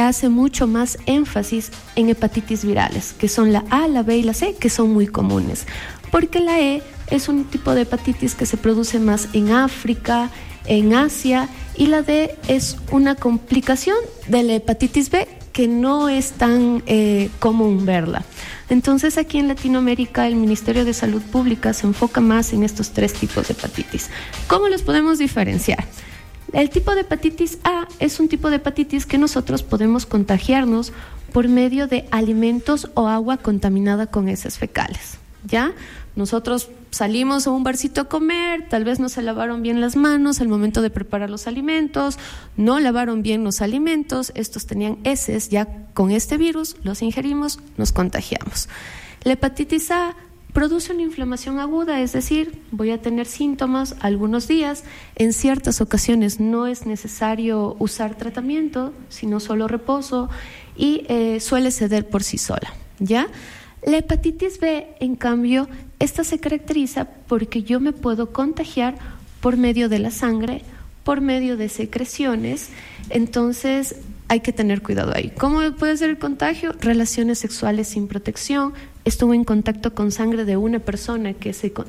hace mucho más énfasis en hepatitis virales, que son la A, la B y la C, que son muy comunes. Porque la E es un tipo de hepatitis que se produce más en África, en Asia, y la D es una complicación de la hepatitis B que no es tan común verla. Entonces aquí en Latinoamérica el Ministerio de Salud Pública se enfoca más en estos 3 tipos de hepatitis. ¿Cómo los podemos diferenciar? El tipo de hepatitis A es un tipo de hepatitis que nosotros podemos contagiarnos por medio de alimentos o agua contaminada con heces fecales, ¿ya? Nosotros salimos a un barcito a comer, tal vez no se lavaron bien las manos al momento de preparar los alimentos, no lavaron bien los alimentos, estos tenían heces, ya con este virus los ingerimos, nos contagiamos. La hepatitis A produce una inflamación aguda, es decir, voy a tener síntomas algunos días, en ciertas ocasiones no es necesario usar tratamiento, sino solo reposo y suele ceder por sí sola, ¿ya? La hepatitis B, en cambio, esta se caracteriza porque yo me puedo contagiar por medio de la sangre, por medio de secreciones, entonces hay que tener cuidado ahí. ¿Cómo puede ser el contagio? Relaciones sexuales sin protección, estuvo en contacto con sangre de una persona que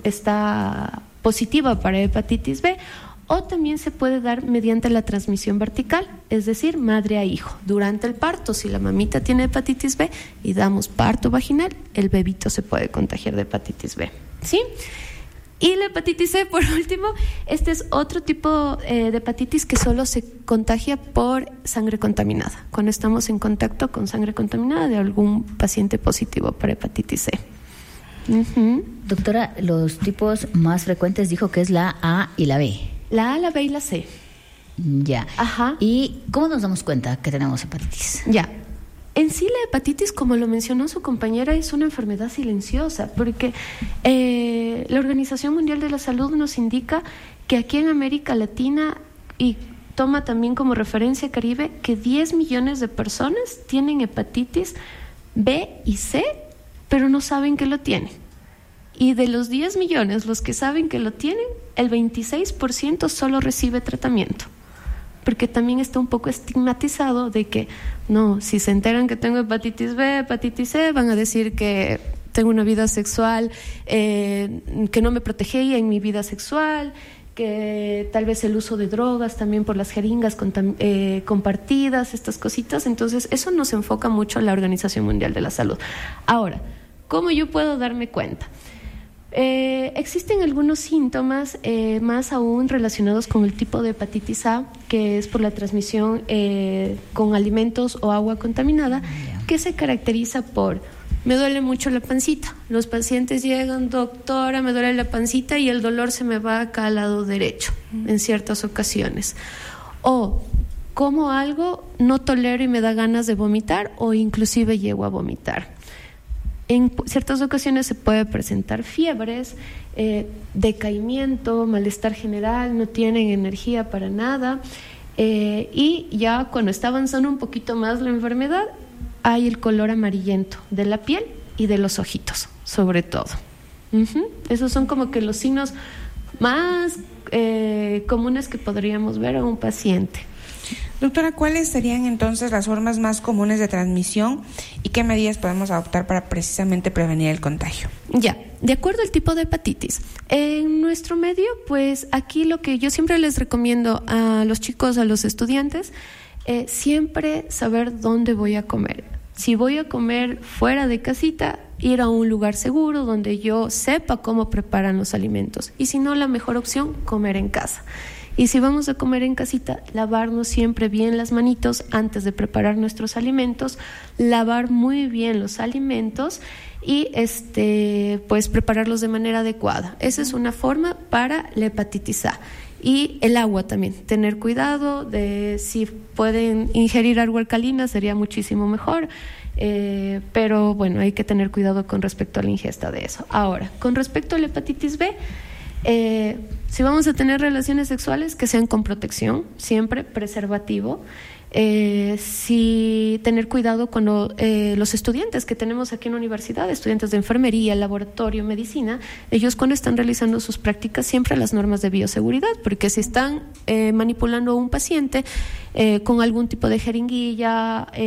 está positiva para hepatitis B, o también se puede dar mediante la transmisión vertical, es decir, madre a hijo. Durante el parto, si la mamita tiene hepatitis B y damos parto vaginal, el bebito se puede contagiar de hepatitis B, ¿sí? Y la hepatitis C, por último, este es otro tipo de hepatitis que solo se contagia por sangre contaminada, cuando estamos en contacto con sangre contaminada de algún paciente positivo para hepatitis C. Uh-huh. Doctora, los tipos más frecuentes dijo que es la A y la B. La A, la B y la C. Ya. Ajá. ¿Y cómo nos damos cuenta que tenemos hepatitis? Ya. En sí la hepatitis, como lo mencionó su compañera, es una enfermedad silenciosa, porque la Organización Mundial de la Salud nos indica que aquí en América Latina, y toma también como referencia Caribe, que 10 millones de personas tienen hepatitis B y C, pero no saben que lo tienen. Y de los 10 millones, los que saben que lo tienen, el 26% solo recibe tratamiento. Porque también está un poco estigmatizado de que, no, si se enteran que tengo hepatitis B, hepatitis C, van a decir que tengo una vida sexual, que no me protegía en mi vida sexual, que tal vez el uso de drogas también por las jeringas compartidas, estas cositas. Entonces, eso nos enfoca mucho la Organización Mundial de la Salud. Ahora, ¿cómo yo puedo darme cuenta? Existen algunos síntomas más aún relacionados con el tipo de hepatitis A, que es por la transmisión con alimentos o agua contaminada, que se caracteriza por: me duele mucho la pancita. Los pacientes llegan, doctora, me duele la pancita, y el dolor se me va acá al lado derecho en ciertas ocasiones. O como algo, no tolero y me da ganas de vomitar, o inclusive llego a vomitar. En ciertas ocasiones se puede presentar fiebres, decaimiento, malestar general, no tienen energía para nada, y ya cuando está avanzando un poquito más la enfermedad, hay el color amarillento de la piel y de los ojitos, sobre todo. Uh-huh. Esos son como que los signos más comunes que podríamos ver a un paciente. Doctora, ¿cuáles serían entonces las formas más comunes de transmisión y qué medidas podemos adoptar para precisamente prevenir el contagio? Ya, de acuerdo al tipo de hepatitis. En nuestro medio, pues aquí lo que yo siempre les recomiendo a los chicos, a los estudiantes, siempre saber dónde voy a comer. Si voy a comer fuera de casita, ir a un lugar seguro donde yo sepa cómo preparan los alimentos. Y si no, la mejor opción, comer en casa. Y si vamos a comer en casita, lavarnos siempre bien las manitos antes de preparar nuestros alimentos, lavar muy bien los alimentos y pues prepararlos de manera adecuada. Esa es una forma para la hepatitis A. Y el agua también, tener cuidado de si pueden ingerir agua alcalina, sería muchísimo mejor, pero bueno, hay que tener cuidado con respecto a la ingesta de eso. Ahora, con respecto a la hepatitis B, si vamos a tener relaciones sexuales, que sean con protección, siempre preservativo. Sí, tener cuidado cuando los estudiantes que tenemos aquí en la universidad, estudiantes de enfermería, laboratorio, medicina, ellos cuando están realizando sus prácticas, siempre las normas de bioseguridad, porque si están manipulando a un paciente con algún tipo de jeringuilla,